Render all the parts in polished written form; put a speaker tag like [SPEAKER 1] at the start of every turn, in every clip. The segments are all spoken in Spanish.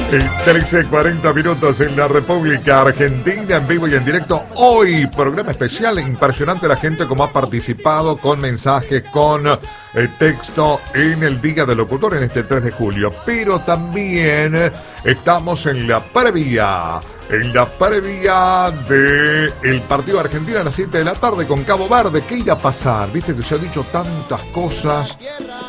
[SPEAKER 1] 13:40 minutos en la República Argentina, en vivo y en directo. Hoy, programa especial, impresionante la gente como ha participado con mensajes, con texto en el Día del Locutor en este 3 de julio. Pero también estamos en la previa de el partido de Argentina a las 7 de la tarde con Cabo Verde. ¿Qué irá a pasar? Viste que se ha dicho tantas cosas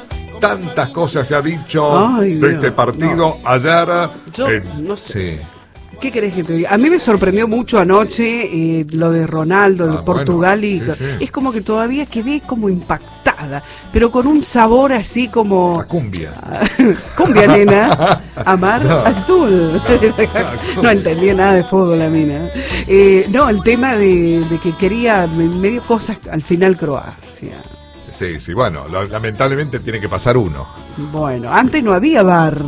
[SPEAKER 1] se ha dicho de este partido. No. Ayer
[SPEAKER 2] yo no sé. Sí. ¿Qué querés que te diga? A mí me sorprendió mucho anoche lo de Ronaldo, de Portugal, bueno, sí. Es como que todavía quedé como impactada, pero con un sabor así como...
[SPEAKER 1] La cumbia.
[SPEAKER 2] Cumbia, nena. Amar azul. No entendía nada de fútbol la mina. No, el tema de que quería medio cosas al final Croacia.
[SPEAKER 1] Sí, bueno, lamentablemente tiene que pasar uno.
[SPEAKER 2] Bueno, antes no había VAR.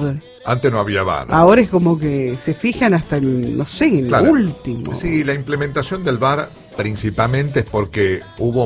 [SPEAKER 2] Ahora es como que se fijan hasta en, no sé, en lo último.
[SPEAKER 1] Sí, la implementación del VAR principalmente es porque hubo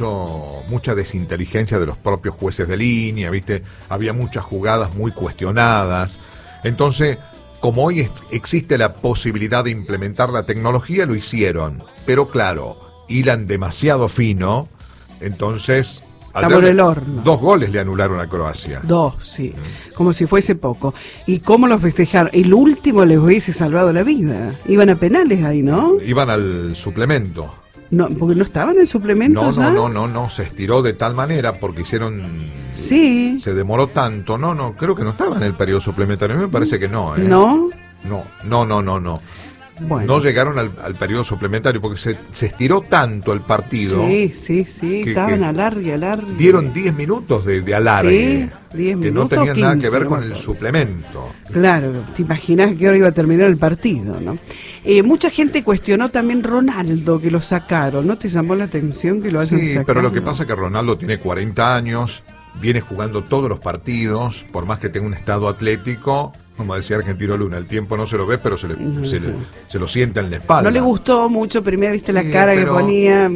[SPEAKER 1] mucha desinteligencia de los propios jueces de línea, ¿viste? Había muchas jugadas muy cuestionadas. Entonces, como hoy existe la posibilidad de implementar la tecnología, lo hicieron. Pero claro, hilan demasiado fino, entonces...
[SPEAKER 2] Está por el horno.
[SPEAKER 1] 2 goles le anularon a Croacia.
[SPEAKER 2] 2, sí. Como si fuese poco. ¿Y cómo los festejaron? El último les hubiese salvado la vida. Iban a penales ahí, ¿no?
[SPEAKER 1] Iban al suplemento.
[SPEAKER 2] No, porque no estaban en suplemento.
[SPEAKER 1] No. Se estiró de tal manera porque hicieron...
[SPEAKER 2] Sí.
[SPEAKER 1] Se demoró tanto. No, creo que no estaba en el periodo suplementario. A mí me parece que no, ¿eh?
[SPEAKER 2] ¿No?
[SPEAKER 1] No. Bueno. No llegaron al periodo suplementario porque se estiró tanto el partido.
[SPEAKER 2] Sí. Estaban alargue.
[SPEAKER 1] Dieron 10 minutos de alargue.
[SPEAKER 2] Sí, 10 minutos.
[SPEAKER 1] Que no tenían
[SPEAKER 2] 15,
[SPEAKER 1] nada que ver con el suplemento.
[SPEAKER 2] Claro, te imaginas que ahora iba a terminar el partido, ¿no? Mucha gente cuestionó también Ronaldo, que lo sacaron. ¿No te llamó la atención que lo hayan sacado?
[SPEAKER 1] Sí, pero lo que pasa es que Ronaldo tiene 40 años, viene jugando todos los partidos, por más que tenga un estado atlético. Como decía Argentino Luna, el tiempo no se lo ve, pero se lo sienta en la espalda.
[SPEAKER 2] No le gustó mucho, primero viste la cara que ponía.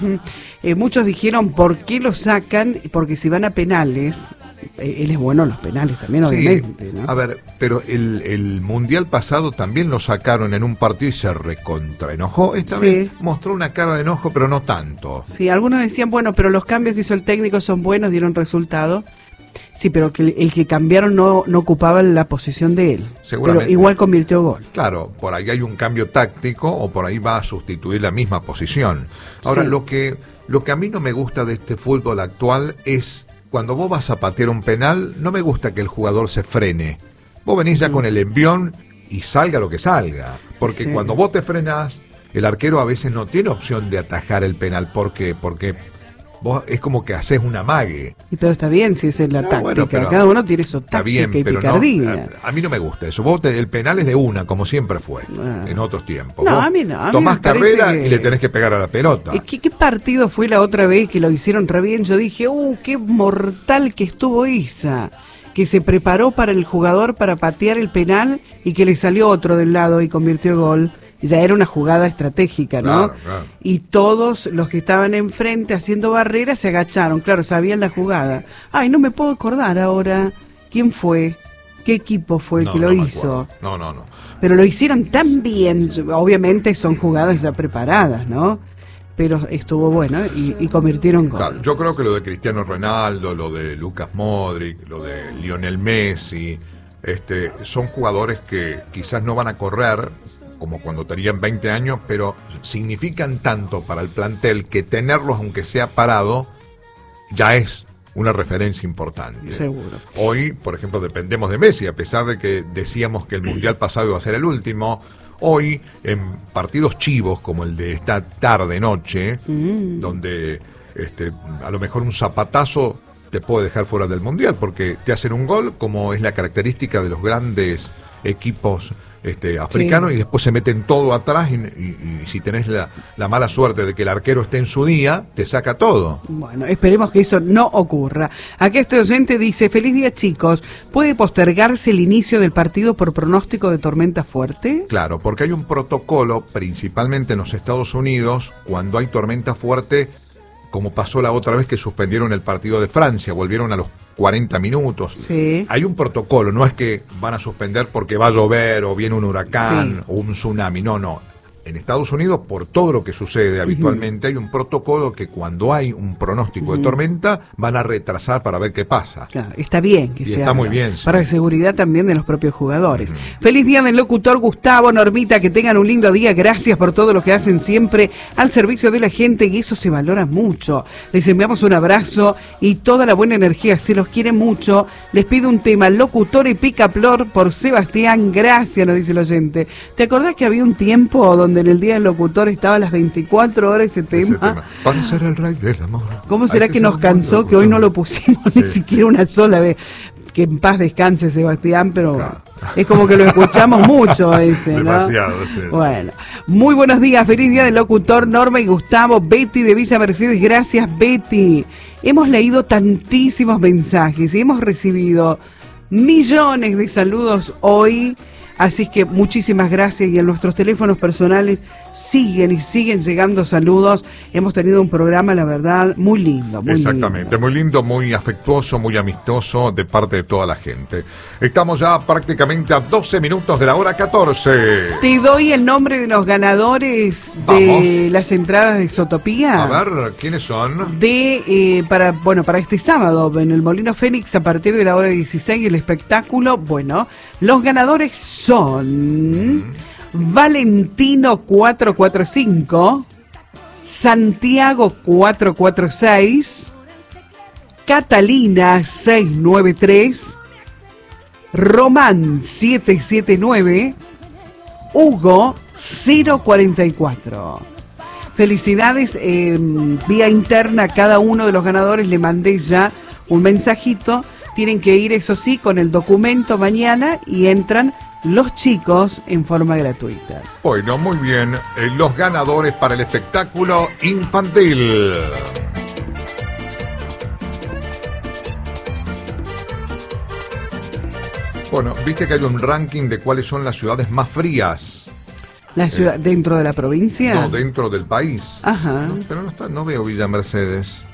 [SPEAKER 2] Muchos dijeron, ¿por qué lo sacan? Porque si van a penales, él es bueno en los penales también, obviamente, ¿no?
[SPEAKER 1] A ver, pero el Mundial pasado también lo sacaron en un partido y se recontraenojó. Esta vez mostró una cara de enojo, pero no tanto.
[SPEAKER 2] Sí, algunos decían, bueno, pero los cambios que hizo el técnico son buenos, dieron resultado. Sí, pero que el que cambiaron no ocupaba la posición de él.
[SPEAKER 1] Seguramente.
[SPEAKER 2] Pero igual convirtió gol.
[SPEAKER 1] Claro, por ahí hay un cambio táctico o por ahí va a sustituir la misma posición. Ahora, lo que a mí no me gusta de este fútbol actual es cuando vos vas a patear un penal, no me gusta que el jugador se frene. Vos venís ya con el envión y salga lo que salga. Porque cuando vos te frenás, el arquero a veces no tiene opción de atajar el penal. ¿Por qué? Porque... vos es como que haces un amague.
[SPEAKER 2] Pero está bien si es la táctica. Bueno, cada uno tiene su táctica y picardía.
[SPEAKER 1] A mí no me gusta eso. El penal es de una, como siempre fue, en otros tiempos.
[SPEAKER 2] No, a mí no.
[SPEAKER 1] Tomás carrera y le tenés que pegar a la pelota.
[SPEAKER 2] ¿Qué partido fue la otra vez que lo hicieron re bien? Yo dije, qué mortal que estuvo Isa. Que se preparó para el jugador para patear el penal y que le salió otro del lado y convirtió gol. Ya era una jugada estratégica, ¿no?
[SPEAKER 1] Claro.
[SPEAKER 2] Y todos los que estaban enfrente haciendo barreras se agacharon, claro, sabían la jugada. Ay, no me puedo acordar ahora quién fue, qué equipo fue el que lo hizo.
[SPEAKER 1] No.
[SPEAKER 2] Pero lo hicieron tan bien, obviamente son jugadas ya preparadas, ¿no? Pero estuvo bueno y convirtieron gol.
[SPEAKER 1] Claro, yo creo que lo de Cristiano Ronaldo, lo de Lucas Modric, lo de Lionel Messi, son jugadores que quizás no van a correr como cuando tenían 20 años, pero significan tanto para el plantel que tenerlos, aunque sea parado, ya es una referencia importante.
[SPEAKER 2] Seguro.
[SPEAKER 1] Hoy, por ejemplo, dependemos de Messi, a pesar de que decíamos que el Mundial pasado iba a ser el último. Hoy, en partidos chivos como el de esta tarde-noche, donde a lo mejor un zapatazo te puede dejar fuera del Mundial, porque te hacen un gol, como es la característica de los grandes equipos africanos, y después se meten todo atrás y si tenés la mala suerte de que el arquero esté en su día, te saca todo.
[SPEAKER 2] Bueno, esperemos que eso no ocurra. Aquí este oyente dice, feliz día chicos, ¿puede postergarse el inicio del partido por pronóstico de tormenta fuerte?
[SPEAKER 1] Claro, porque hay un protocolo, principalmente en los Estados Unidos, cuando hay tormenta fuerte, como pasó la otra vez que suspendieron el partido de Francia, volvieron a los 40 minutos.
[SPEAKER 2] Sí.
[SPEAKER 1] Hay un protocolo, no es que van a suspender porque va a llover o viene un huracán o un tsunami, no. En Estados Unidos, por todo lo que sucede habitualmente, hay un protocolo que cuando hay un pronóstico de tormenta, van a retrasar para ver qué pasa.
[SPEAKER 2] Claro, está bien que
[SPEAKER 1] Y
[SPEAKER 2] sea.
[SPEAKER 1] está muy bien, sí.
[SPEAKER 2] Para la seguridad también de los propios jugadores. Feliz día del locutor Gustavo, Normita, que tengan un lindo día. Gracias por todo lo que hacen siempre al servicio de la gente y eso se valora mucho. Les enviamos un abrazo y toda la buena energía. Se los quiere mucho. Les pido un tema, Locutor y Picaplor por Sebastián. Gracias, nos dice el oyente. ¿Te acordás que había un tiempo donde en el día del locutor estaba a las 24 horas ese tema?
[SPEAKER 1] Para ser el rey del amor.
[SPEAKER 2] ¿Cómo será que nos cansó que hoy no lo pusimos ni siquiera una sola vez? Que en paz descanse Sebastián, pero claro, es como que lo escuchamos mucho ese, ¿no?
[SPEAKER 1] Demasiado, sí.
[SPEAKER 2] Bueno, muy buenos días, feliz día del locutor, Norma y Gustavo, Betty de Villa Mercedes, gracias Betty. Hemos leído tantísimos mensajes y hemos recibido millones de saludos hoy. Así que muchísimas gracias y en nuestros teléfonos personales siguen llegando saludos. Hemos tenido un programa, la verdad, muy lindo.
[SPEAKER 1] Exactamente, muy lindo, muy afectuoso, muy amistoso de parte de toda la gente. Estamos ya prácticamente a 12 minutos de la hora 14.
[SPEAKER 2] Te doy el nombre de los ganadores de las entradas de Zootopía.
[SPEAKER 1] A ver, ¿quiénes son?
[SPEAKER 2] Para este sábado en el Molino Fénix a partir de la hora 16 el espectáculo. Bueno, los ganadores son Valentino 445, Santiago 446, Catalina 693, Román 779, Hugo 044. Felicidades, vía interna a cada uno de los ganadores le mandé ya un mensajito. Tienen que ir, eso sí, con el documento mañana y entran los chicos en forma gratuita.
[SPEAKER 1] Bueno, muy bien. Los ganadores para el espectáculo infantil. Bueno, viste que hay un ranking de cuáles son las ciudades más frías.
[SPEAKER 2] ¿La ciudad dentro de la provincia?
[SPEAKER 1] No, dentro del país.
[SPEAKER 2] Ajá.
[SPEAKER 1] No, pero no veo Villa Mercedes.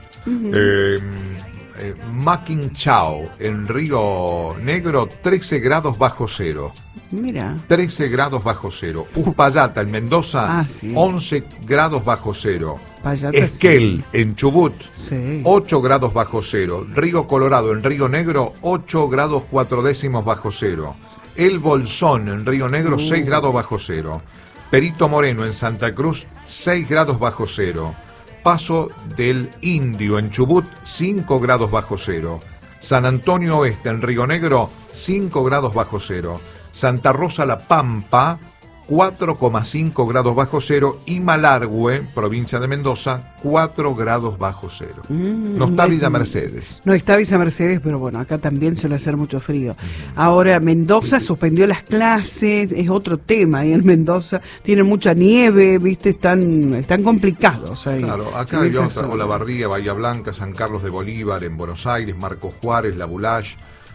[SPEAKER 1] Maquinchao, en Río Negro, 13 grados bajo cero.
[SPEAKER 2] Mira.
[SPEAKER 1] 13 grados bajo cero. Uspallata, en Mendoza, 11 grados bajo cero. Esquel, en Chubut, 8 grados bajo cero. Río Colorado, en Río Negro, 8 grados 4 décimos bajo cero. El Bolsón, en Río Negro, 6 grados bajo cero. Perito Moreno, en Santa Cruz, 6 grados bajo cero. Paso del Indio, en Chubut, 5 grados bajo cero. San Antonio Oeste, en Río Negro, 5 grados bajo cero. Santa Rosa La Pampa, 4,5 grados bajo cero. Y Malargüe, provincia de Mendoza, 4 grados bajo cero. No está Villa Mercedes.
[SPEAKER 2] No está Villa Mercedes, pero bueno, acá también suele hacer mucho frío. Ahora, Mendoza suspendió las clases, es otro tema. Y en Mendoza tienen mucha nieve, ¿viste? Están complicados ahí.
[SPEAKER 1] Claro, acá hay otra, Olavarría, Bahía Blanca, San Carlos de Bolívar, en Buenos Aires, Marcos Juárez, La Boulage,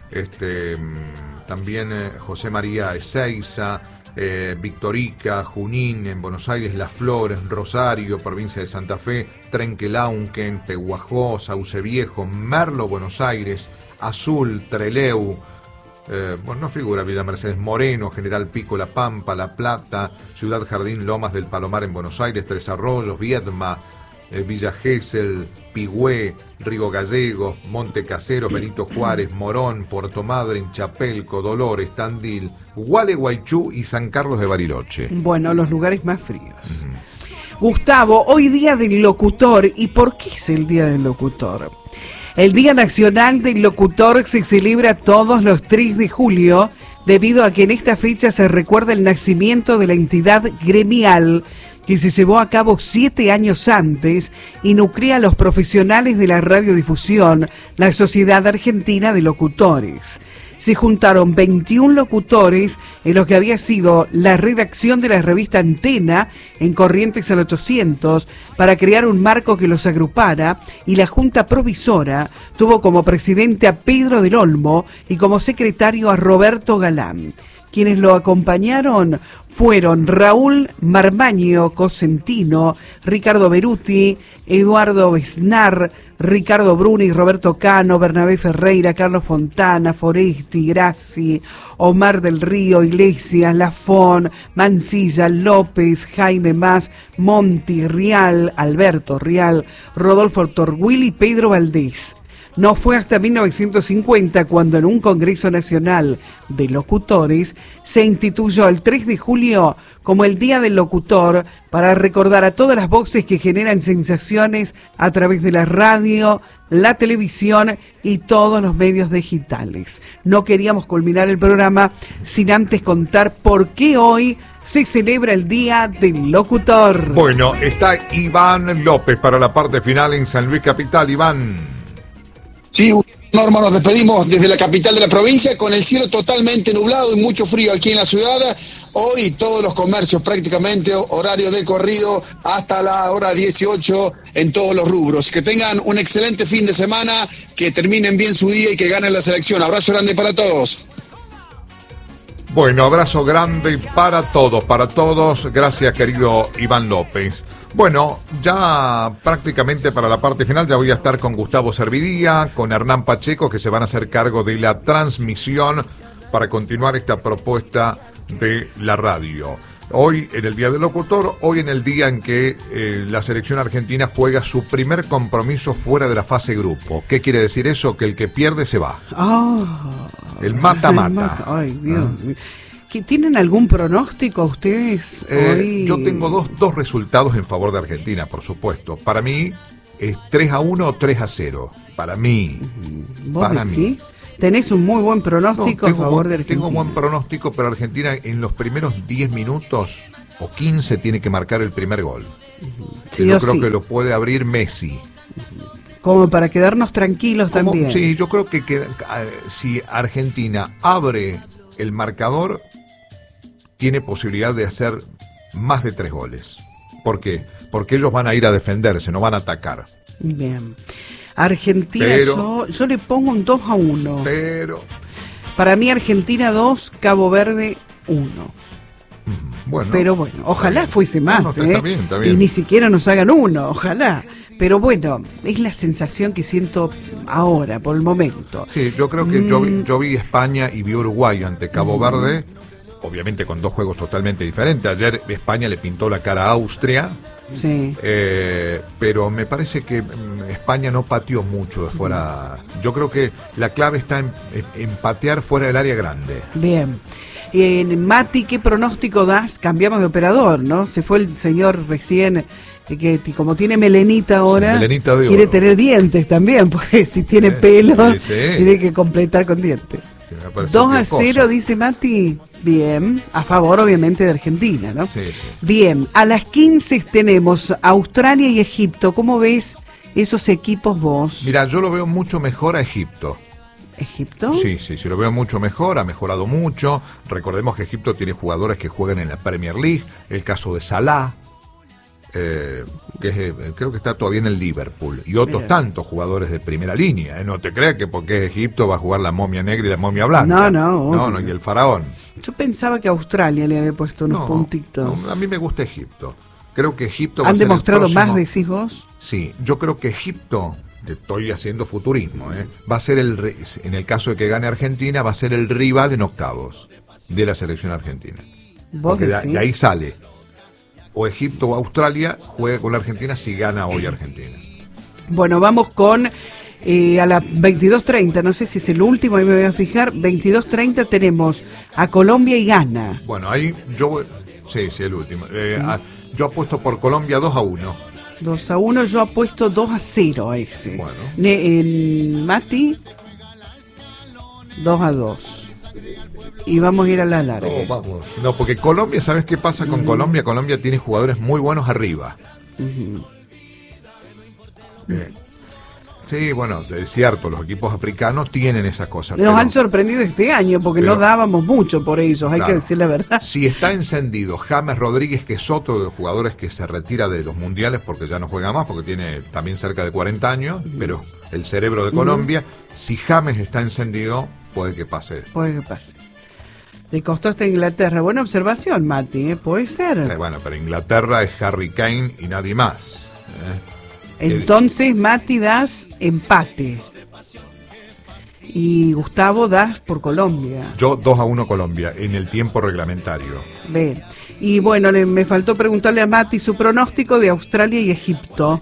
[SPEAKER 1] también José María Ezeiza, Victorica, Junín, en Buenos Aires, Las Flores, Rosario, provincia de Santa Fe, Trenquelauquen, Pehuajó, Sauce Viejo, Merlo, Buenos Aires, Azul, Trelew, no figura Villa Mercedes, Moreno, General Pico, La Pampa, La Plata, Ciudad Jardín, Lomas del Palomar en Buenos Aires, Tres Arroyos, Viedma, Villa Gesell, Pigüé, Río Gallegos, Monte Caseros, Benito Juárez, Morón, Puerto Madryn, Chapelco, Dolores, Tandil, Gualeguaychú y San Carlos de Bariloche.
[SPEAKER 2] Bueno, los lugares más fríos. Gustavo, hoy día del locutor. ¿Y por qué es el día del locutor? El Día Nacional del Locutor se celebra todos los 3 de julio debido a que en esta fecha se recuerda el nacimiento de la entidad gremial que se llevó a cabo 7 años antes y nuclea a los profesionales de la radiodifusión, la Sociedad Argentina de Locutores. Se juntaron 21 locutores en lo que había sido la redacción de la revista Antena en Corrientes al 800 para crear un marco que los agrupara, y la Junta Provisora tuvo como presidente a Pedro del Olmo y como secretario a Roberto Galán. Quienes lo acompañaron fueron Raúl Marmaño Cosentino, Ricardo Beruti, Eduardo Besnar, Ricardo Bruni, Roberto Cano, Bernabé Ferreira, Carlos Fontana, Foresti, Grassi, Omar del Río, Iglesias, Lafón, Mancilla, López, Jaime Más, Monti, Rial, Alberto Rial, Rodolfo Torguil y Pedro Valdés. No fue hasta 1950 cuando en un Congreso Nacional de Locutores se instituyó el 3 de julio como el Día del Locutor para recordar a todas las voces que generan sensaciones a través de la radio, la televisión y todos los medios digitales. No queríamos culminar el programa sin antes contar por qué hoy se celebra el Día del Locutor.
[SPEAKER 1] Bueno, está Iván López para la parte final en San Luis Capital. Iván.
[SPEAKER 3] Sí, Norma, nos despedimos desde la capital de la provincia con el cielo totalmente nublado y mucho frío aquí en la ciudad. Hoy todos los comercios prácticamente horario de corrido hasta la hora 18 en todos los rubros. Que tengan un excelente fin de semana, que terminen bien su día y que ganen la selección. Abrazo grande para todos.
[SPEAKER 1] Bueno, abrazo grande para todos. Gracias, querido Iván López. Bueno, ya prácticamente para la parte final ya voy a estar con Gustavo Servidía, con Hernán Pacheco, que se van a hacer cargo de la transmisión para continuar esta propuesta de la radio. Hoy en el Día del Locutor, hoy en el día en que la selección argentina juega su primer compromiso fuera de la fase grupo. ¿Qué quiere decir eso? Que el que pierde se va. El mata-mata.
[SPEAKER 2] Ay, Dios. ¿Tienen algún pronóstico ustedes hoy?
[SPEAKER 1] Yo tengo dos resultados en favor de Argentina, por supuesto. Para mí es 3-1 o 3-0. Para mí.
[SPEAKER 2] ¿Vos decís? ¿Tenés un muy buen pronóstico a favor de Argentina?
[SPEAKER 1] Tengo buen pronóstico, pero Argentina en los primeros 10 minutos o 15 tiene que marcar el primer gol.
[SPEAKER 2] Sí,
[SPEAKER 1] yo creo que lo puede abrir Messi.
[SPEAKER 2] Como para quedarnos tranquilos también.
[SPEAKER 1] Sí, yo creo que si Argentina abre el marcador, tiene posibilidad de hacer más de 3 goles. ¿Por qué? Porque ellos van a ir a defenderse, no van a atacar.
[SPEAKER 2] Bien. Argentina, yo le pongo un 2-1.
[SPEAKER 1] Pero
[SPEAKER 2] para mí Argentina 2, Cabo Verde 1.
[SPEAKER 1] Bueno,
[SPEAKER 2] pero bueno, ojalá fuese más,
[SPEAKER 1] está bien.
[SPEAKER 2] Y ni siquiera nos hagan 1, ojalá. Pero bueno, es la sensación que siento ahora, por el momento.
[SPEAKER 1] Sí, yo creo que yo vi España y vi Uruguay ante Cabo Verde, obviamente con 2 juegos totalmente diferentes. Ayer España le pintó la cara a Austria,
[SPEAKER 2] sí.
[SPEAKER 1] Pero me parece que España no pateó mucho de fuera. Yo creo que la clave está en patear fuera del área grande.
[SPEAKER 2] Bien. Mati, ¿qué pronóstico das? Cambiamos de operador, ¿no? Se fue el señor recién, que como tiene melenita ahora,
[SPEAKER 1] sí, melenita de
[SPEAKER 2] quiere
[SPEAKER 1] oro.
[SPEAKER 2] Tener dientes también, porque si tiene pelo, tiene que completar con dientes. 2-0, dice Mati. Bien, a favor obviamente de Argentina, ¿no?
[SPEAKER 1] Sí.
[SPEAKER 2] Bien, a las 15 tenemos Australia y Egipto. ¿Cómo ves esos equipos vos?
[SPEAKER 1] Mira, yo lo veo mucho mejor a Egipto.
[SPEAKER 2] ¿Egipto?
[SPEAKER 1] Sí, lo veo mucho mejor, ha mejorado mucho. Recordemos que Egipto tiene jugadores que juegan en la Premier League, el caso de Salah, creo que está todavía en el Liverpool, y otros tantos jugadores de primera línea. No te creas que porque es Egipto va a jugar la momia negra y la momia blanca. No, y el faraón.
[SPEAKER 2] Yo pensaba que Australia le había puesto unos puntitos.
[SPEAKER 1] No, a mí me gusta Egipto. Creo que Egipto
[SPEAKER 2] va a ser demostrado el próximo... más, decís vos.
[SPEAKER 1] Sí, yo creo que Egipto, estoy haciendo futurismo, va a ser en el caso de que gane Argentina, va a ser el rival en octavos de la selección argentina. Porque de ahí sale o Egipto o Australia, juega con la Argentina si gana hoy Argentina.
[SPEAKER 2] Bueno, vamos con a las 22:30, no sé si es el último, ahí me voy a fijar. 22:30 tenemos a Colombia y Ghana.
[SPEAKER 1] Bueno, ahí yo sí, el último. Yo apuesto por Colombia 2-1.
[SPEAKER 2] 2-1, yo apuesto 2-0 a ese.
[SPEAKER 1] Bueno.
[SPEAKER 2] En Mati, 2-2. Y vamos a ir a la larga.
[SPEAKER 1] No, vamos. No, porque Colombia, ¿sabes qué pasa con Colombia? Colombia tiene jugadores muy buenos arriba. Sí, bueno, es cierto, los equipos africanos tienen esas cosas.
[SPEAKER 2] Nos han sorprendido este año porque no dábamos mucho por ellos, hay que decir la verdad.
[SPEAKER 1] Si está encendido James Rodríguez, que es otro de los jugadores que se retira de los mundiales porque ya no juega más, porque tiene también cerca de 40 años, pero el cerebro de Colombia, si James está encendido, puede que pase.
[SPEAKER 2] Puede que pase. Le costó hasta Inglaterra. Buena observación, Mati, puede ser.
[SPEAKER 1] Bueno, pero Inglaterra es Harry Kane y nadie más.
[SPEAKER 2] Entonces, Mati, das empate. Y Gustavo das por Colombia.
[SPEAKER 1] Yo 2-1 Colombia, en el tiempo reglamentario.
[SPEAKER 2] Bien. Y bueno, me faltó preguntarle a Mati su pronóstico de Australia y Egipto.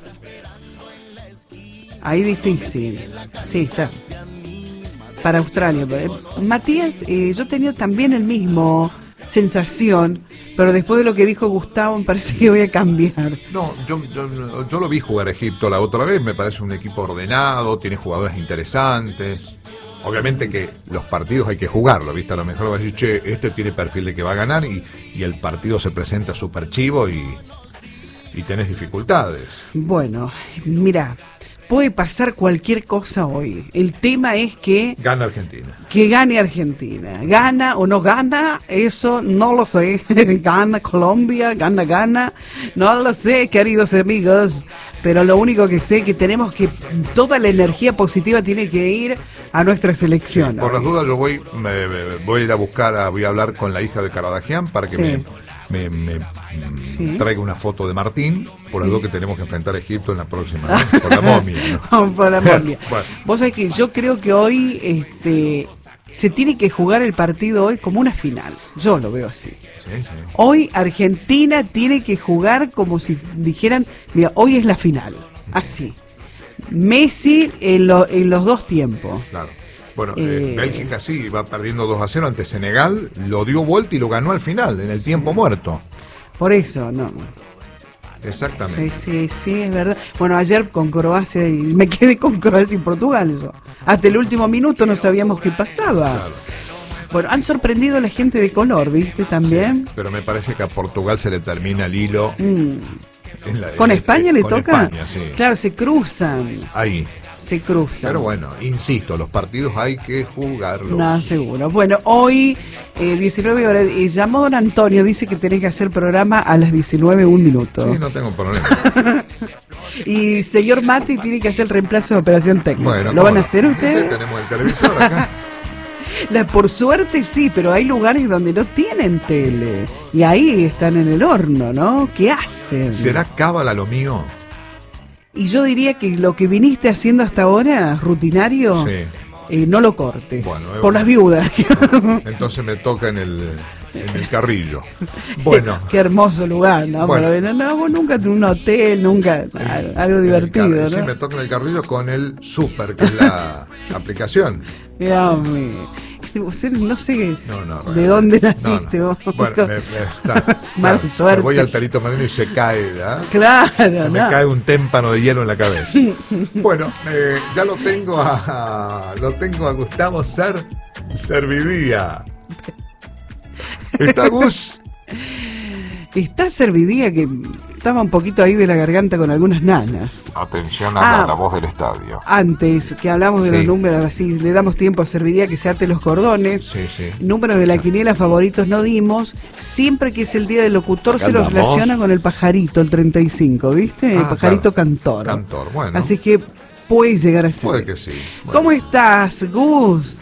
[SPEAKER 2] Ahí difícil. Sí, está. Para Australia. Matías, yo tenía también el mismo sensación, pero después de lo que dijo Gustavo me parece que voy a cambiar.
[SPEAKER 1] No, yo lo vi jugar a Egipto la otra vez, me parece un equipo ordenado, tiene jugadores interesantes. Obviamente que los partidos hay que jugarlo, ¿viste? A lo mejor vas a decir, che, este tiene perfil de que va a ganar y el partido se presenta súper chivo y tenés dificultades.
[SPEAKER 2] Bueno, mira, puede pasar cualquier cosa hoy. El tema es que...
[SPEAKER 1] Gana Argentina.
[SPEAKER 2] Que gane Argentina. Gana o no gana, eso no lo sé. Gana Colombia, gana. No lo sé, queridos amigos. Pero lo único que sé es que tenemos que... Toda la energía positiva tiene que ir a nuestra selección.
[SPEAKER 1] Sí, por las dudas yo voy a ir a buscar, voy a hablar con la hija de Caradagian para que me traiga una foto de Martín, por las dudas que tenemos que enfrentar a Egipto en la próxima, ¿no? Por la momia, ¿no?
[SPEAKER 2] Por la momia.
[SPEAKER 1] Bueno.
[SPEAKER 2] Vos sabés que yo creo que hoy se tiene que jugar el partido hoy como una final. Yo lo veo así.
[SPEAKER 1] Sí.
[SPEAKER 2] Hoy Argentina tiene que jugar como si dijeran, mira, hoy es la final. Así. Messi en los dos tiempos.
[SPEAKER 1] Claro. Bueno, Bélgica sí, va perdiendo 2-0 ante Senegal, lo dio vuelta y lo ganó al final, en el tiempo muerto.
[SPEAKER 2] Por eso, no.
[SPEAKER 1] Exactamente.
[SPEAKER 2] Sí, es verdad. Bueno, ayer con Croacia, y me quedé con Croacia y Portugal yo. Hasta el último minuto no sabíamos qué pasaba.
[SPEAKER 1] Claro.
[SPEAKER 2] Bueno, han sorprendido a la gente de color, ¿viste? También.
[SPEAKER 1] Sí, pero me parece que a Portugal se le termina el hilo.
[SPEAKER 2] ¿Con España le toca?
[SPEAKER 1] España, sí.
[SPEAKER 2] Claro, se cruzan.
[SPEAKER 1] Ahí.
[SPEAKER 2] Se cruzan.
[SPEAKER 1] Pero bueno, insisto, los partidos hay que jugarlos.
[SPEAKER 2] No, seguro. Bueno, hoy, 19 horas, llamó don Antonio, dice que tenés que hacer programa a las 19:01.
[SPEAKER 1] Sí, no tengo problema.
[SPEAKER 2] Y señor Mati tiene que hacer el reemplazo de operación técnica.
[SPEAKER 1] Bueno,
[SPEAKER 2] ¿lo van a hacer ustedes?
[SPEAKER 1] Tenemos el televisor acá.
[SPEAKER 2] Por suerte sí, pero hay lugares donde no tienen tele. Y ahí están en el horno, ¿no? ¿Qué hacen?
[SPEAKER 1] ¿Será cábala lo mío?
[SPEAKER 2] Y yo diría que lo que viniste haciendo hasta ahora, rutinario, no lo cortes.
[SPEAKER 1] Bueno,
[SPEAKER 2] por las viudas.
[SPEAKER 1] Entonces me toca en el Carrillo. Bueno.
[SPEAKER 2] Qué hermoso lugar, ¿no?
[SPEAKER 1] Bueno.
[SPEAKER 2] Pero no, nunca un hotel, nunca algo divertido, ¿no?
[SPEAKER 1] Sí, me toca en el Carrillo con el Super, que es la aplicación.
[SPEAKER 2] Dios mío. Usted no sé
[SPEAKER 1] No,
[SPEAKER 2] de dónde naciste
[SPEAKER 1] no.
[SPEAKER 2] vos.
[SPEAKER 1] Bueno,
[SPEAKER 2] Mala suerte.
[SPEAKER 1] Me voy al Perito Marino y se cae, ¿verdad?
[SPEAKER 2] Claro.
[SPEAKER 1] Se me cae un témpano de hielo en la cabeza. Bueno, ya lo tengo a Gustavo Servidía. ¿Está Gus?
[SPEAKER 2] Está Servidía, que estaba un poquito ahí de la garganta con algunas nanas.
[SPEAKER 1] Atención a la voz del estadio.
[SPEAKER 2] Antes que hablamos de los números, así le damos tiempo a Servidía que se ate los cordones.
[SPEAKER 1] Sí.
[SPEAKER 2] Números de la quiniela favoritos no dimos. Siempre que es el día del locutor se lo relaciona con el pajarito, el 35, ¿viste? El pajarito cantor.
[SPEAKER 1] Cantor, bueno.
[SPEAKER 2] Así que puede llegar a ser.
[SPEAKER 1] Puede que sí. Bueno.
[SPEAKER 2] ¿Cómo estás, Gus?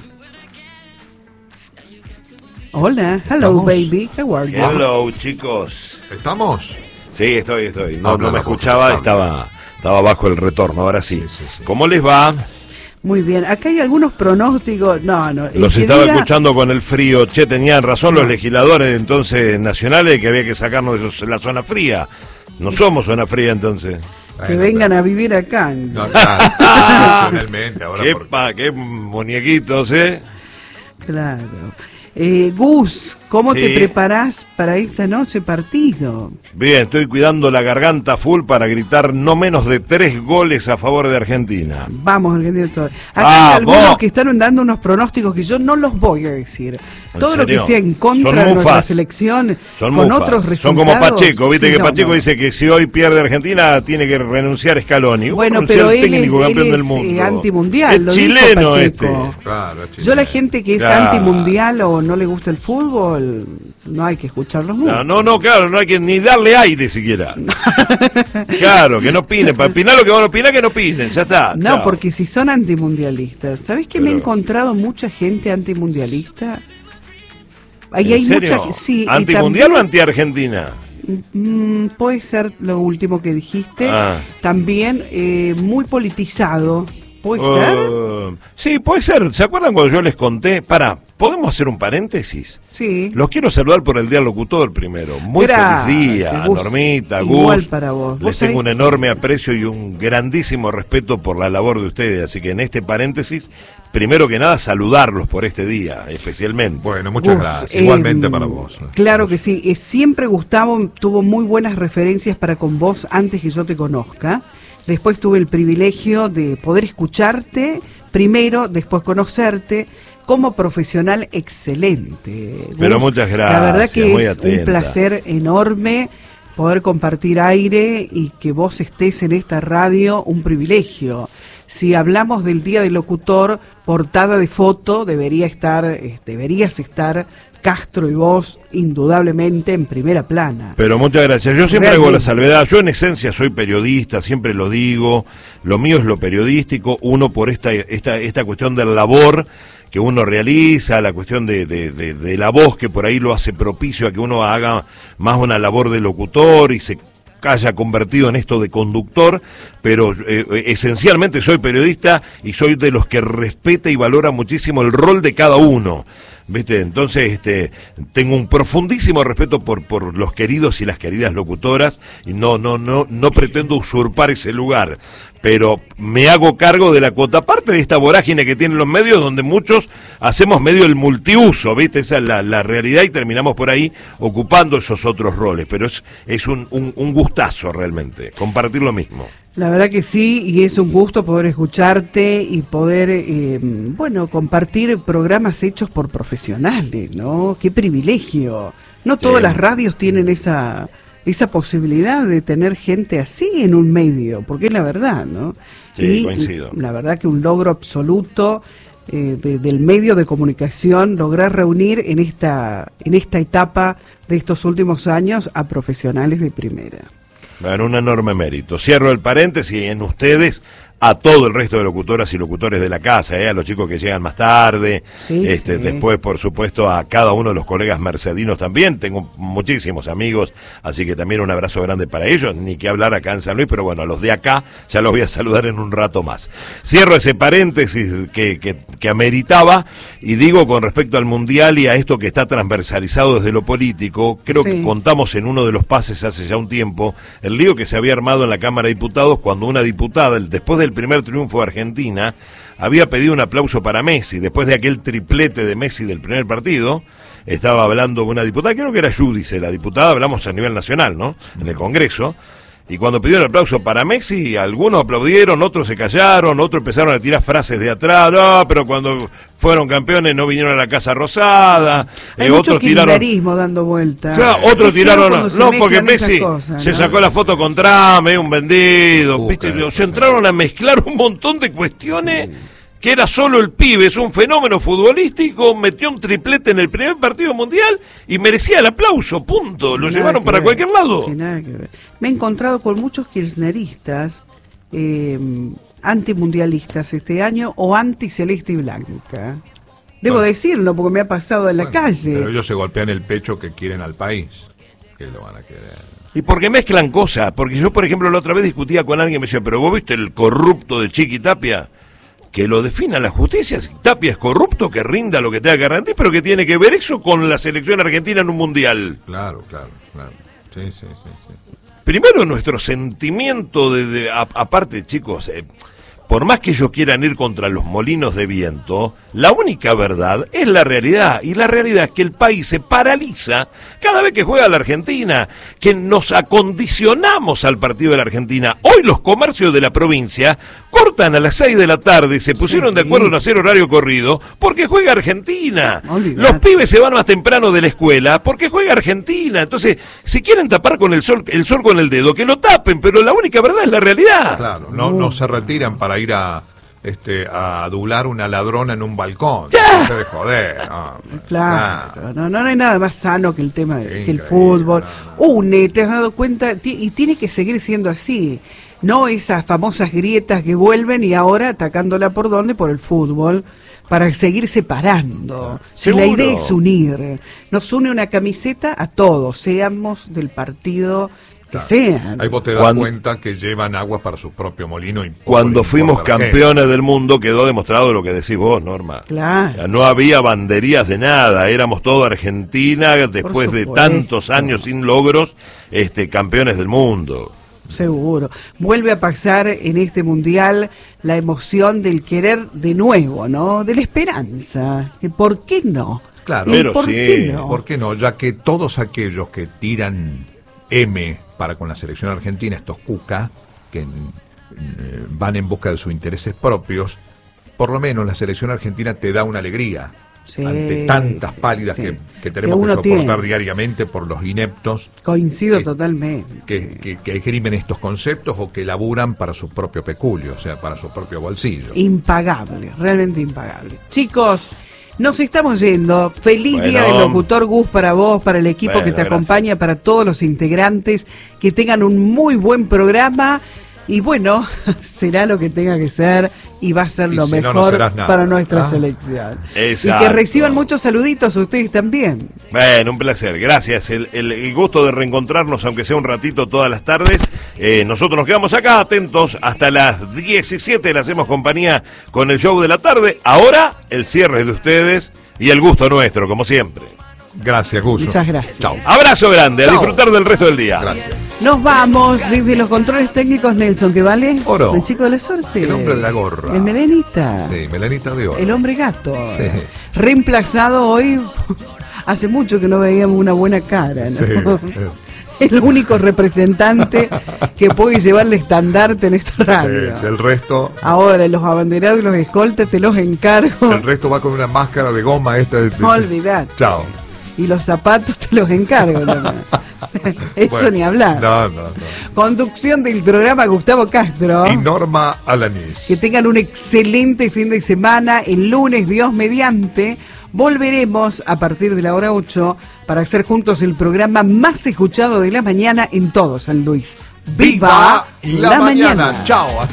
[SPEAKER 2] Hola, hello baby, how are you?
[SPEAKER 4] Hello, chicos.
[SPEAKER 1] ¿Estamos?
[SPEAKER 4] Sí, estoy. No me escuchaba, estaba bajo el retorno, ahora sí. ¿Cómo les va?
[SPEAKER 2] Muy bien, acá hay algunos pronósticos.
[SPEAKER 4] Los estaba escuchando con el frío. Che, tenían razón los legisladores entonces nacionales que había que sacarnos de la zona fría. No somos zona fría entonces.
[SPEAKER 2] Que vengan a vivir acá.
[SPEAKER 1] No, claro. Ahora
[SPEAKER 4] qué muñequitos, ¿eh?
[SPEAKER 2] Claro. Gus, ¿cómo te preparás para esta noche partido?
[SPEAKER 4] Bien, estoy cuidando la garganta full para gritar no menos de 3 goles a favor de Argentina.
[SPEAKER 2] Vamos, Argentina. Acá hay algunos que están dando unos pronósticos que yo no los voy a decir. Todo lo que sea en contra de nuestra selección, con otros resultados.
[SPEAKER 4] Son como Pacheco, viste que Pacheco dice que si hoy pierde Argentina tiene que renunciar Scaloni.
[SPEAKER 2] Bueno, pero él es antimundial.
[SPEAKER 4] Es chileno
[SPEAKER 1] Claro,
[SPEAKER 2] yo la gente que es antimundial o no le gusta el fútbol, no hay que escucharlos mucho.
[SPEAKER 4] Claro, no hay que ni darle aire siquiera. Claro, que no opinen. Para opinar lo que van a opinar, que no opinen, ya está.
[SPEAKER 2] No, chao. Porque si son antimundialistas, ¿sabés que me he encontrado mucha gente antimundialista? Ahí
[SPEAKER 4] ¿En
[SPEAKER 2] hay
[SPEAKER 4] serio?
[SPEAKER 2] mucha, sí,
[SPEAKER 4] ¿Antimundial o anti-Argentina?
[SPEAKER 2] Puede ser lo último que dijiste.
[SPEAKER 4] Ah.
[SPEAKER 2] También muy politizado. ¿Puede ser?
[SPEAKER 4] Sí, puede ser. ¿Se acuerdan cuando yo les conté? ¿podemos hacer un paréntesis?
[SPEAKER 2] Sí.
[SPEAKER 4] Los quiero saludar por el Día del Locutor primero. Muy
[SPEAKER 2] Gracias,
[SPEAKER 4] feliz día,
[SPEAKER 2] Gus.
[SPEAKER 4] Normita,
[SPEAKER 2] Igual
[SPEAKER 4] Gus.
[SPEAKER 2] para vos.
[SPEAKER 4] Les tengo un enorme aprecio y un grandísimo respeto por la labor de ustedes. Así que en este paréntesis, primero que nada, saludarlos por este día, especialmente.
[SPEAKER 1] Bueno, muchas
[SPEAKER 2] Gus,
[SPEAKER 1] gracias. Igualmente para vos.
[SPEAKER 2] Claro que sí. Siempre Gustavo tuvo muy buenas referencias para con vos antes que yo te conozca. Después tuve el privilegio de poder escucharte primero, después conocerte como profesional excelente.
[SPEAKER 4] Pero
[SPEAKER 2] Gus,
[SPEAKER 4] muchas gracias.
[SPEAKER 2] La verdad que
[SPEAKER 4] muy
[SPEAKER 2] es
[SPEAKER 4] atenta.
[SPEAKER 2] un placer enorme poder compartir aire y que vos estés en esta radio, un privilegio. Si hablamos del Día del Locutor, portada de foto, deberías estar Castro y vos indudablemente en primera plana.
[SPEAKER 4] Pero muchas gracias. Yo siempre hago la salvedad. Yo en esencia soy periodista, siempre lo digo. Lo mío es lo periodístico. Uno por esta cuestión del labor que uno realiza, la cuestión de la voz que por ahí lo hace propicio a que uno haga más una labor de locutor y se haya convertido en esto de conductor, pero esencialmente soy periodista y soy de los que respeta y valora muchísimo el rol de cada uno. ¿Viste? Entonces, tengo un profundísimo respeto por los queridos y las queridas locutoras y no pretendo usurpar ese lugar, pero me hago cargo de la cuota parte de esta vorágine que tienen los medios, donde muchos hacemos medio el multiuso, ¿viste? Esa es la realidad y terminamos por ahí ocupando esos otros roles, pero es un gustazo realmente compartir lo mismo.
[SPEAKER 2] La verdad que sí, y es un gusto poder escucharte y poder, compartir programas hechos por profesionales, ¿no? ¡Qué privilegio! No todas las radios tienen esa posibilidad de tener gente así en un medio, porque es la verdad, ¿no?
[SPEAKER 4] Sí, coincido.
[SPEAKER 2] La verdad que un logro absoluto del medio de comunicación, lograr reunir en esta etapa de estos últimos años a profesionales de primera.
[SPEAKER 4] Bueno, un enorme mérito. Cierro el paréntesis en ustedes, a todo el resto de locutoras y locutores de la casa, a los chicos que llegan más tarde,
[SPEAKER 2] sí.
[SPEAKER 4] Después, por supuesto, a cada uno de los colegas mercedinos también. Tengo muchísimos amigos, así que también un abrazo grande para ellos, ni que hablar acá en San Luis, pero bueno, a los de acá ya los voy a saludar en un rato más. Cierro ese paréntesis que ameritaba, y digo con respecto al Mundial y a esto que está transversalizado desde lo político, creo que contamos en uno de los pases hace ya un tiempo, el lío que se había armado en la Cámara de Diputados cuando una diputada, después del primer triunfo de Argentina, había pedido un aplauso para Messi, después de aquel triplete de Messi del primer partido. Estaba hablando una diputada, creo que era Judice, la diputada, hablamos a nivel nacional, ¿no? En el Congreso. Y cuando pidió el aplauso para Messi, algunos aplaudieron, otros se callaron, otros empezaron a tirar frases de atrás, no, pero cuando fueron campeones no vinieron a la Casa Rosada.
[SPEAKER 2] Hay
[SPEAKER 4] otros tiraron
[SPEAKER 2] dando vuelta.
[SPEAKER 4] Claro, otros tiraron, no, porque Messi
[SPEAKER 2] cosas,
[SPEAKER 4] se
[SPEAKER 2] ¿no?
[SPEAKER 4] sacó la foto con Trump, un vendido, ¿viste?
[SPEAKER 1] Claro.
[SPEAKER 4] Se entraron a mezclar un montón de cuestiones que era solo el pibe, es un fenómeno futbolístico, metió un triplete en el primer partido mundial y merecía el aplauso, punto. Lo llevaron para cualquier lado.
[SPEAKER 2] Sin nada que ver. Me he encontrado con muchos kirchneristas antimundialistas este año o anti-celeste y blanca. Debo decirlo porque me ha pasado en la calle.
[SPEAKER 1] Pero ellos se golpean el pecho que quieren al país. Que lo van a querer.
[SPEAKER 4] Y porque mezclan cosas, porque yo, por ejemplo, la otra vez discutía con alguien y me decía, pero vos viste el corrupto de Chiqui Tapia, que lo defina la justicia, si Tapia es corrupto, que rinda lo que tenga que rendir, pero que tiene que ver eso con la selección argentina en un mundial.
[SPEAKER 1] Claro. Sí.
[SPEAKER 4] Primero nuestro sentimiento aparte, chicos, por más que ellos quieran ir contra los molinos de viento, la única verdad es la realidad, y la realidad es que el país se paraliza cada vez que juega la Argentina, que nos acondicionamos al partido de la Argentina. Hoy los comercios de la provincia cortan a las 6 de la tarde y se pusieron de acuerdo en hacer horario corrido porque juega Argentina. Los pibes se van más temprano de la escuela porque juega Argentina. Entonces, si quieren tapar con el sol con el dedo, que lo tapen, pero la única verdad es la realidad.
[SPEAKER 1] Claro, no se retiran para ir a adular una ladrona en un balcón.
[SPEAKER 2] ¡Ya!
[SPEAKER 1] No se de joder.
[SPEAKER 2] Claro, no hay nada más sano que el tema que el
[SPEAKER 1] Increíble,
[SPEAKER 2] fútbol.
[SPEAKER 1] no.
[SPEAKER 2] ¿Te has dado cuenta? Y tiene que seguir siendo así. No esas famosas grietas que vuelven y ahora atacándola por dónde, por el fútbol. para seguir separando. Si
[SPEAKER 4] Seguro.
[SPEAKER 2] la idea es unir, nos une una camiseta a todos, seamos del partido que
[SPEAKER 1] Claro.
[SPEAKER 2] sean.
[SPEAKER 1] Ahí vos te das
[SPEAKER 4] Cuando-
[SPEAKER 1] cuenta que llevan agua para su propio molino. y poco
[SPEAKER 4] Cuando
[SPEAKER 1] les
[SPEAKER 4] fuimos
[SPEAKER 1] importa a la
[SPEAKER 4] campeones del mundo quedó demostrado lo que decís vos, Norma.
[SPEAKER 2] Claro.
[SPEAKER 4] No había banderías de nada, éramos todo Argentina, después de
[SPEAKER 2] supuesto.
[SPEAKER 4] tantos años sin logros, campeones del mundo.
[SPEAKER 2] Seguro. Vuelve a pasar en este mundial la emoción del querer de nuevo, ¿no? De la esperanza. Que ¿por qué no?
[SPEAKER 1] Claro.
[SPEAKER 2] ¿Y
[SPEAKER 4] Pero
[SPEAKER 2] ¿por
[SPEAKER 4] sí,
[SPEAKER 2] qué no?
[SPEAKER 1] ¿Por qué no? Ya que todos aquellos que tiran M para con la selección argentina, estos cuca, que van en busca de sus intereses propios, por lo menos la selección argentina te da una alegría.
[SPEAKER 2] Sí,
[SPEAKER 1] ante tantas
[SPEAKER 2] sí,
[SPEAKER 1] pálidas
[SPEAKER 2] sí.
[SPEAKER 1] que tenemos
[SPEAKER 2] Que
[SPEAKER 1] que
[SPEAKER 2] uno
[SPEAKER 1] soportar
[SPEAKER 2] tiene.
[SPEAKER 1] diariamente por los ineptos
[SPEAKER 2] Coincido
[SPEAKER 1] que-
[SPEAKER 2] totalmente.
[SPEAKER 1] que esgrimen estos conceptos o que laburan para su propio peculio, o sea, para su propio bolsillo.
[SPEAKER 2] Impagable, realmente impagable. Chicos, nos estamos yendo. Feliz
[SPEAKER 4] Bueno.
[SPEAKER 2] día del locutor, Gus, para vos, para el equipo
[SPEAKER 4] Bueno,
[SPEAKER 2] que te
[SPEAKER 4] gracias.
[SPEAKER 2] acompaña, para todos los integrantes. Que tengan un muy buen programa. Y bueno, será lo que tenga que ser y va a ser
[SPEAKER 1] Y
[SPEAKER 2] lo
[SPEAKER 1] si no, no
[SPEAKER 2] mejor
[SPEAKER 1] serás nada.
[SPEAKER 2] para nuestra
[SPEAKER 1] Ah.
[SPEAKER 2] selección.
[SPEAKER 4] Exacto.
[SPEAKER 2] Y que reciban muchos saluditos a ustedes también.
[SPEAKER 4] Bueno, un placer, gracias. El gusto de reencontrarnos, aunque sea un ratito todas las tardes. Nosotros nos quedamos acá atentos hasta las 17, le hacemos compañía con el show de la tarde. Ahora, el cierre de ustedes y el gusto nuestro, como siempre.
[SPEAKER 1] Gracias, Gus.
[SPEAKER 2] Muchas gracias.
[SPEAKER 1] Chao.
[SPEAKER 4] Abrazo grande, a
[SPEAKER 1] Chao.
[SPEAKER 4] disfrutar del resto del día.
[SPEAKER 1] Gracias.
[SPEAKER 2] Nos vamos desde los controles técnicos, Nelson, ¿qué vale?
[SPEAKER 1] Oro.
[SPEAKER 2] El chico de la suerte.
[SPEAKER 1] El hombre de la gorra.
[SPEAKER 2] El melenita.
[SPEAKER 1] Sí, Melanita de oro.
[SPEAKER 2] El hombre gato.
[SPEAKER 1] Sí.
[SPEAKER 2] Reemplazado hoy. Hace mucho que no veíamos una buena cara, ¿no?
[SPEAKER 1] Sí.
[SPEAKER 2] El único representante que puede llevar el estandarte en esta radio.
[SPEAKER 1] Sí, el resto
[SPEAKER 2] Ahora, los abanderados y los escoltas te los encargo.
[SPEAKER 1] el resto va con una máscara de goma esta de...
[SPEAKER 2] No olvidate.
[SPEAKER 1] Chao.
[SPEAKER 2] Y los zapatos te los encargo. ¿No? Eso
[SPEAKER 1] Bueno,
[SPEAKER 2] ni hablar.
[SPEAKER 1] No.
[SPEAKER 2] Conducción del programa Gustavo Castro.
[SPEAKER 1] Y Norma Alanís.
[SPEAKER 2] Que tengan un excelente fin de semana. El lunes, Dios mediante, volveremos a partir de la hora 8 para hacer juntos el programa más escuchado de la mañana en todo San Luis. ¡Viva la mañana!
[SPEAKER 1] Chao.